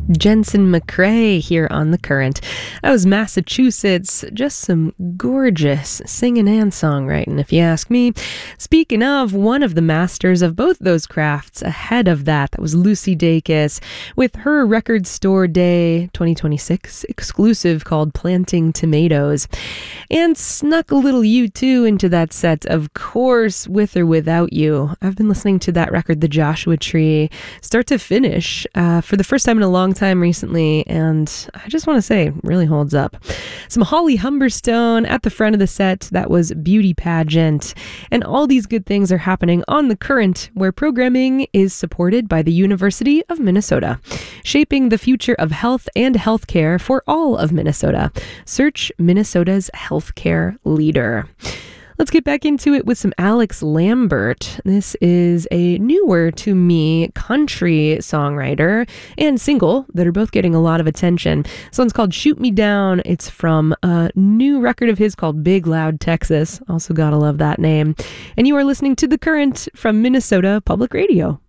Jensen McCrae here on The Current. That was Massachusetts. Just some gorgeous singing and songwriting, if you ask me. Speaking of, one of the masters of both those crafts ahead of that was Lucy Dacus with her Record Store Day 2026 exclusive called Planting Tomatoes. And snuck a little U2 into that set, of course, With or Without You. I've been listening to that record, The Joshua Tree, start to finish for the first time in a long time recently, and I just want to say, really holds up. Some Holly Humberstone at the front of the set. That was Beauty Pageant. And all these good things are happening on The Current, where programming is supported by the University of Minnesota, shaping the future of health and healthcare for all of Minnesota. Search Minnesota's healthcare leader. Let's get back into it with some Alex Lambert. This is a newer to me country songwriter and single that are both getting a lot of attention. This one's called Shoot Me Down. It's from a new record of his called Big Loud Texas. Also gotta love that name. And you are listening to The Current from Minnesota Public Radio.